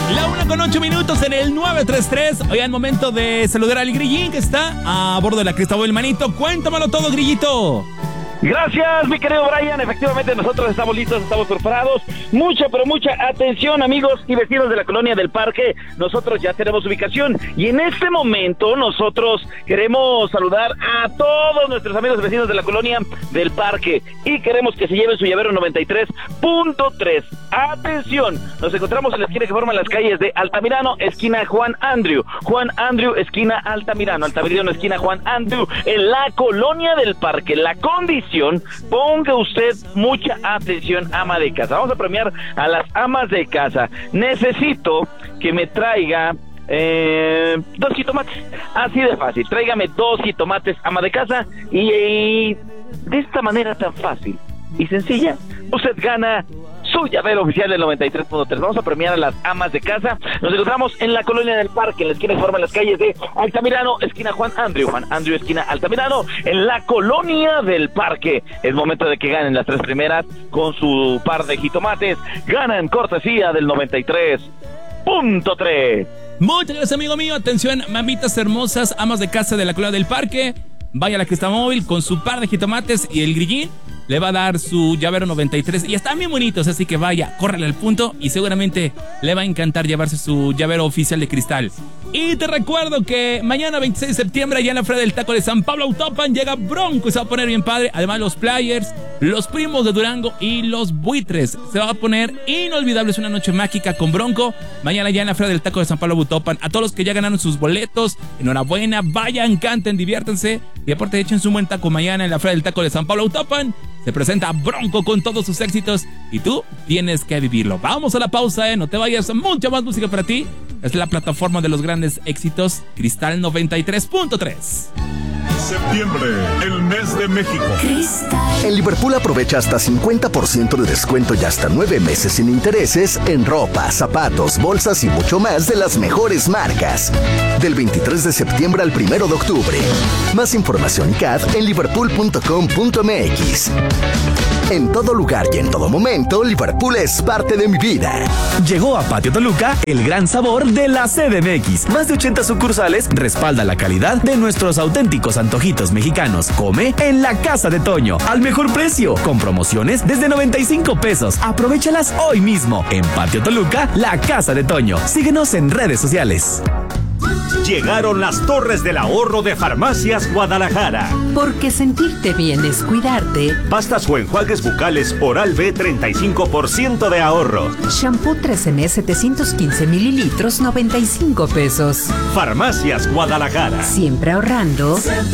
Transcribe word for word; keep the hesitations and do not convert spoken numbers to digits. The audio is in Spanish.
La una con ocho minutos en el nueve tres tres. Oigan, momento de saludar al Grillín que está a bordo de la Cristóbal Manito. Cuéntamelo todo, Grillito. Gracias, mi querido Brian. Efectivamente, nosotros estamos listos, estamos preparados. Mucha, pero mucha atención, amigos y vecinos de la Colonia del Parque. Nosotros ya tenemos ubicación y en este momento nosotros queremos saludar a todos nuestros amigos vecinos de la Colonia del Parque y queremos que se lleven su llavero noventa y tres punto tres. Atención, nos encontramos en la esquina que forman las calles de Altamirano, esquina Juan Andrew, Juan Andrew, esquina Altamirano, Altamirano, esquina Juan Andrew, en la Colonia del Parque. La condición, ponga usted mucha atención, ama de casa. Vamos a premiar a las amas de casa. Necesito que me traiga eh, dos jitomates, así de fácil. Tráigame dos jitomates, ama de casa, y, y de esta manera tan fácil y sencilla, usted gana su llavero oficial del noventa y tres punto tres. Vamos a premiar a las amas de casa. Nos encontramos en la Colonia del Parque, en la esquina que forman las calles de Altamirano, esquina Juan Andrew, Juan Andrew, esquina Altamirano, en la Colonia del Parque. Es momento de que ganen las tres primeras con su par de jitomates. Ganan cortesía del noventa y tres punto tres. Muchas gracias, amigo mío. Atención, mamitas hermosas, amas de casa de la Colonia del Parque. Vaya a la Cristamóvil con su par de jitomates y el Grillín le va a dar su llavero noventa y tres. Y están bien bonitos, así que vaya, córrele al punto y seguramente le va a encantar llevarse su llavero oficial de cristal. Y te recuerdo que mañana veintiséis de septiembre, allá en la Feria del Taco de San Pablo Autopan, llega Bronco y se va a poner bien padre. Además, los Players, los Primos de Durango y los Buitres. Se va a poner inolvidable, es una noche mágica con Bronco. Mañana allá en la Feria del Taco de San Pablo Autopan. A todos los que ya ganaron sus boletos, enhorabuena, vayan, canten, diviértanse. Y aparte, échense un buen taco mañana en la Feria del Taco de San Pablo Autopan. Se presenta Bronco con todos sus éxitos y tú tienes que vivirlo. Vamos a la pausa, ¿eh? No te vayas, mucha más música para ti. Es la plataforma de los grandes éxitos, Cristal noventa y tres punto tres. Septiembre, el mes de México. En Liverpool aprovecha hasta cincuenta por ciento de descuento y hasta nueve meses sin intereses en ropa, zapatos, bolsas y mucho más de las mejores marcas. Del veintitrés de septiembre al primero de octubre. Más información y C A D en liverpool punto com punto m x. En todo lugar y en todo momento, Liverpool es parte de mi vida. Llegó a Patio Toluca el gran sabor de la C D M X. Más de ochenta sucursales respalda la calidad de nuestros auténticos antojitos mexicanos. Come en la Casa de Toño, al mejor precio, con promociones desde noventa y cinco pesos. Aprovéchalas hoy mismo. En Patio Toluca, la Casa de Toño. Síguenos en redes sociales. Llegaron las Torres del Ahorro de Farmacias Guadalajara. Porque sentirte bien es cuidarte. Pastas o enjuagues bucales Oral-B, treinta y cinco por ciento de ahorro. Shampoo tres eme setecientos quince mililitros, noventa y cinco pesos. Farmacias Guadalajara. Siempre ahorrando.